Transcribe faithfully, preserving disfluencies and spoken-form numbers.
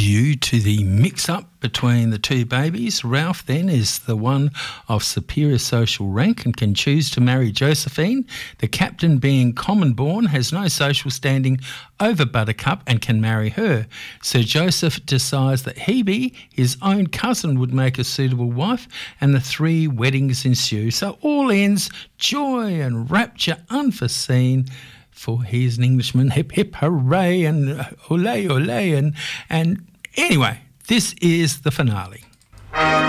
due to the mix-up between the two babies, Ralph then is the one of superior social rank and can choose to marry Josephine. The captain, being common-born, has no social standing over Buttercup and can marry her. Sir Joseph decides that Hebe, his own cousin, would make a suitable wife, and the three weddings ensue. So all ends joy and rapture unforeseen, for he is an Englishman. Hip, hip, hooray, and ole, ole, and, and anyway, this is the finale.